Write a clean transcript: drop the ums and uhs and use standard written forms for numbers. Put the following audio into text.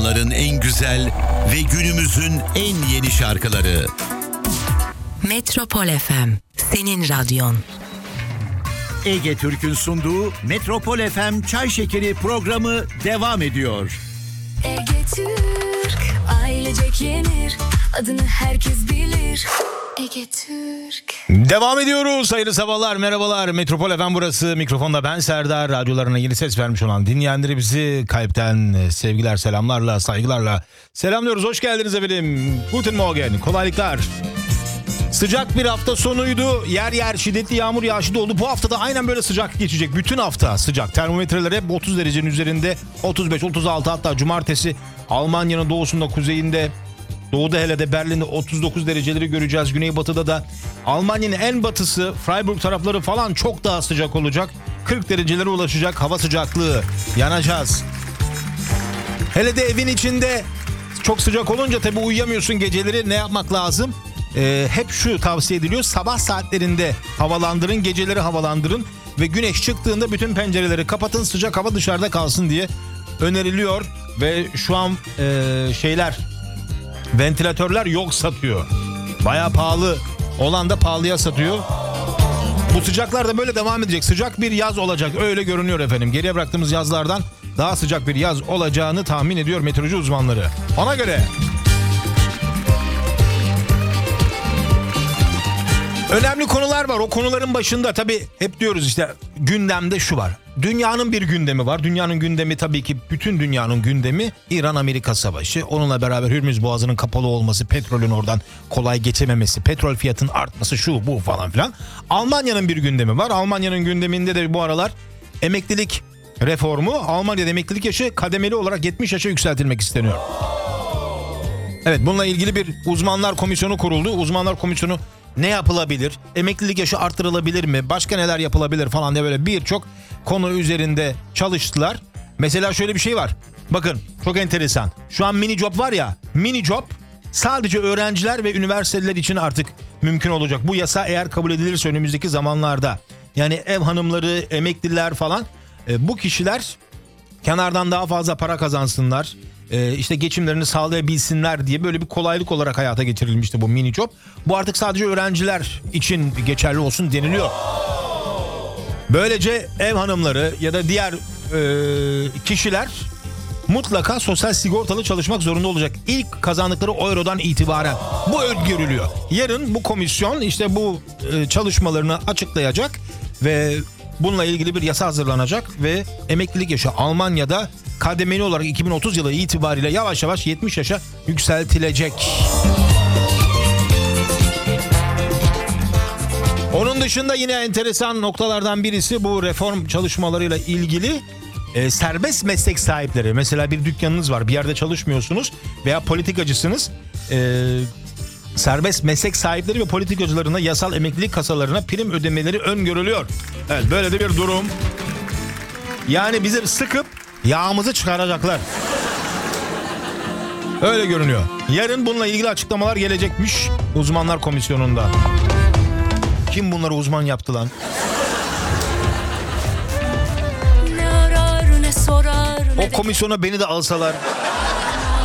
zamanların en güzel ve günümüzün en yeni şarkıları. Metropol FM, senin radyon. Ege Türk'ün sunduğu Metropol FM Çay Şekeri programı devam ediyor. Ege Türk, ailecek yenir, adını herkes bilir. Ege Türk. Devam ediyoruz. Hayırlı sabahlar, merhabalar. Metropol FM burası. Mikrofonda ben Serdar. Radyolarına yeni ses vermiş olan dinleyenlerimizi kalpten sevgiler, selamlarla, saygılarla selamlıyoruz. Hoş geldiniz efendim. Guten Morgen. Kolaylıklar. Sıcak bir hafta sonuydu. Yer yer şiddetli yağmur yağışı da oldu. Bu hafta da aynen böyle sıcak geçecek. Bütün hafta sıcak. Termometreler hep 30 derecenin üzerinde. 35, 36, hatta cumartesi Almanya'nın doğusunda, kuzeyinde, doğuda hele de Berlin'de 39 dereceleri göreceğiz. Güneybatıda da Almanya'nın en batısı Freiburg tarafları falan çok daha sıcak olacak. 40 derecelere ulaşacak hava sıcaklığı. Yanacağız. Hele de evin içinde çok sıcak olunca tabii uyuyamıyorsun geceleri. Ne yapmak lazım? Hep şu tavsiye ediliyor: sabah saatlerinde havalandırın, geceleri havalandırın ve güneş çıktığında bütün pencereleri kapatın, sıcak hava dışarıda kalsın diye öneriliyor. Ve şu an ventilatörler yok satıyor. Bayağı pahalı olan da pahalıya satıyor. Bu sıcaklar da böyle devam edecek. Sıcak bir yaz olacak, öyle görünüyor efendim. Geriye bıraktığımız yazlardan daha sıcak bir yaz olacağını tahmin ediyor meteoroloji uzmanları. Ona göre önemli konular var. O konuların başında tabii hep diyoruz işte gündemde şu var. Dünyanın bir gündemi var. Dünyanın gündemi tabii ki bütün dünyanın gündemi İran-Amerika savaşı. Onunla beraber Hürmüz Boğazı'nın kapalı olması, petrolün oradan kolay geçememesi, petrol fiyatının artması, şu bu falan filan. Almanya'nın bir gündemi var. Almanya'nın gündeminde de bu aralar emeklilik reformu. Almanya'da emeklilik yaşı kademeli olarak 70 yaşa yükseltilmek isteniyor. Evet, bununla ilgili bir uzmanlar komisyonu kuruldu. Uzmanlar komisyonu ne yapılabilir? Emeklilik yaşı artırılabilir mi? Başka neler yapılabilir falan diye böyle birçok konu üzerinde çalıştılar. Mesela şöyle bir şey var. Bakın, çok enteresan. Şu an mini job var ya. Mini job sadece öğrenciler ve üniversiteler için artık mümkün olacak. Bu yasa eğer kabul edilirse önümüzdeki zamanlarda. Yani ev hanımları, emekliler falan, bu kişiler kenardan daha fazla para kazansınlar, işte geçimlerini sağlayabilsinler diye böyle bir kolaylık olarak hayata geçirilmişti bu mini job. Bu artık sadece öğrenciler için geçerli olsun deniliyor. Böylece ev hanımları ya da diğer kişiler mutlaka sosyal sigortalı çalışmak zorunda olacak. İlk kazandıkları eurodan itibaren bu öngörülüyor. Yarın bu komisyon işte bu çalışmalarını açıklayacak ve bununla ilgili bir yasa hazırlanacak ve emeklilik yaşı Almanya'da kademeli olarak 2030 yılı itibariyle yavaş yavaş 70 yaşa yükseltilecek. Onun dışında yine enteresan noktalardan birisi bu reform çalışmalarıyla ilgili serbest meslek sahipleri. Mesela bir dükkanınız var, bir yerde çalışmıyorsunuz veya politikacısınız. Serbest meslek sahipleri ve politikacılarına yasal emeklilik kasalarına prim ödemeleri öngörülüyor. Evet, böyle de bir durum. Yani bizi sıkıp yağımızı çıkaracaklar. Öyle görünüyor. Yarın bununla ilgili açıklamalar gelecekmiş uzmanlar komisyonunda. Kim bunları uzman yaptı lan? Ne arar ne sorar. O komisyona beni de alsalar.